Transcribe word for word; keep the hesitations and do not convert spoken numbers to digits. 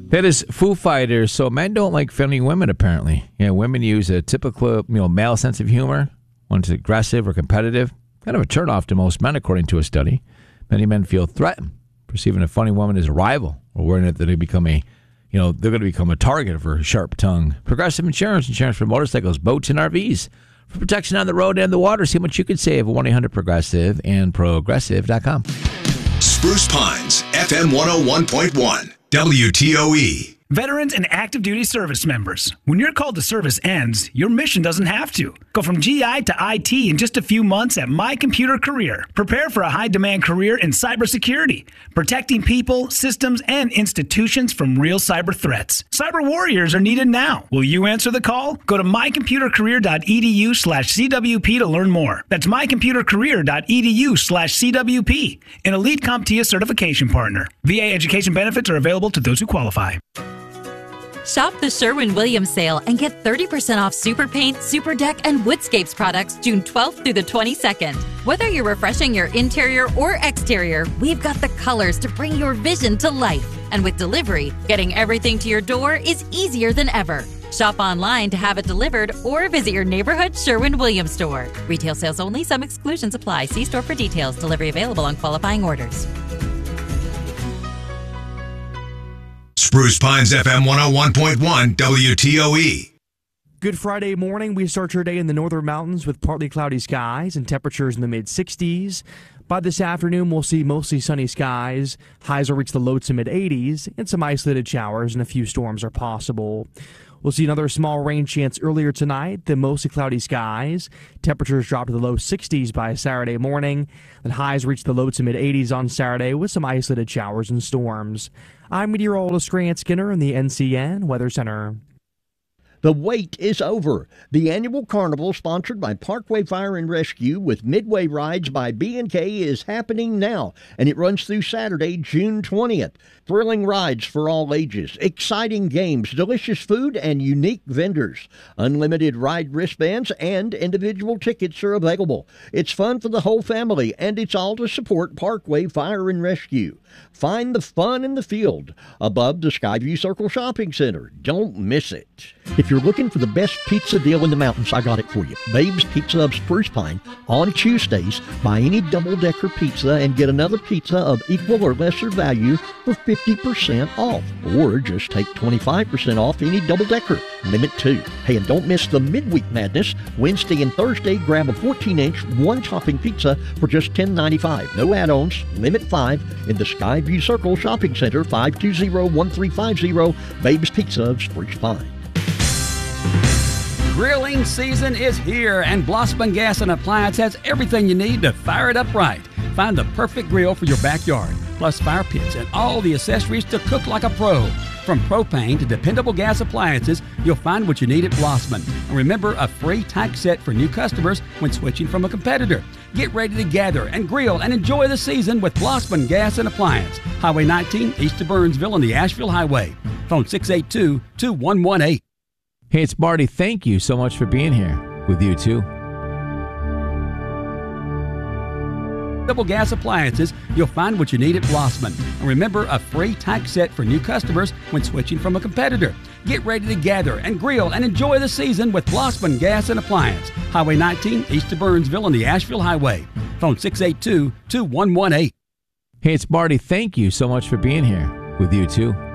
That is Foo Fighters. So men don't like friendly women, apparently. Yeah, women use a typical, you know, male sense of humor. One's aggressive or competitive. Kind of a turnoff to most men, according to a study. Many men feel threatened, perceiving a funny woman as a rival, or worrying that they become a, you know, they're going to become a target for sharp tongue. Progressive Insurance, insurance for motorcycles, boats, and R Vs. For protection on the road and the water, see how much you could save at one eight hundred progressive and progressive dot com. Spruce Pines, F M one oh one point one, W T O E. Veterans and active duty service members, when your call to service ends, your mission doesn't have to. Go from G I to I T in just a few months at My Computer Career. Prepare for a high-demand career in cybersecurity, protecting people, systems, and institutions from real cyber threats. Cyber warriors are needed now. Will you answer the call? Go to my computer career dot e d u slash c w p to learn more. That's my computer career dot e d u slash c w p, an elite CompTIA certification partner. V A education benefits are available to those who qualify. Shop the Sherwin-Williams sale and get thirty percent off Super Paint, Super Deck, and Woodscapes products June twelfth through the twenty-second. Whether you're refreshing your interior or exterior, we've got the colors to bring your vision to life. And with delivery, getting everything to your door is easier than ever. Shop online to have it delivered or visit your neighborhood Sherwin-Williams store. Retail sales only. Some exclusions apply. See store for details. Delivery available on qualifying orders. Spruce Pines F M one oh one point one, W T O E. Good Friday morning. We start your day in the northern mountains with partly cloudy skies and temperatures in the mid-sixties. By this afternoon, we'll see mostly sunny skies. Highs will reach the low to mid-eighties, and some isolated showers and a few storms are possible. We'll see another small rain chance earlier tonight, then mostly cloudy skies. Temperatures drop to the low sixties by Saturday morning, and highs reach the low to mid-eighties on Saturday with some isolated showers and storms. I'm meteorologist Grant Skinner in the N C N Weather Center. The wait is over. The annual carnival sponsored by Parkway Fire and Rescue with Midway Rides by B and K is happening now, and it runs through Saturday, June twentieth. Thrilling rides for all ages, exciting games, delicious food, and unique vendors. Unlimited ride wristbands and individual tickets are available. It's fun for the whole family, and it's all to support Parkway Fire and Rescue. Find the fun in the field above the Skyview Circle Shopping Center. Don't miss it. If you're looking for the best pizza deal in the mountains, I got it for you. Babe's Pizza of Spruce Pine. On Tuesdays, buy any double-decker pizza and get another pizza of equal or lesser value for fifty percent off. Or just take twenty-five percent off any double-decker. Limit two. Hey, and don't miss the Midweek Madness. Wednesday and Thursday, grab a fourteen inch, one-topping pizza for just ten ninety-five. No add-ons. Limit five in the Skyview Circle Shopping Center, five two zero, one three five zero. Babe's Pizza of Spruce Pine. Grilling season is here, and Blossman Gas and Appliance has everything you need to fire it up right. Find the perfect grill for your backyard, plus fire pits and all the accessories to cook like a pro. From propane to dependable gas appliances, you'll find what you need at Blossman. And remember, a free tax set for new customers when switching from a competitor. Get ready to gather and grill and enjoy the season with Blossman Gas and Appliance. Highway nineteen, east of Burnsville on the Asheville Highway. Phone six eight two, two one one eight. Hey, it's Marty. Thank you so much for being here. With you, too. Double gas appliances, you'll find what you need at Blossman. And remember, a free tax set for new customers when switching from a competitor. Get ready to gather and grill and enjoy the season with Blossman Gas and Appliance. Highway nineteen, east of Burnsville on the Asheville Highway. Phone six eight two, two one one eight. Hey, it's Marty. Thank you so much for being here. With you, too.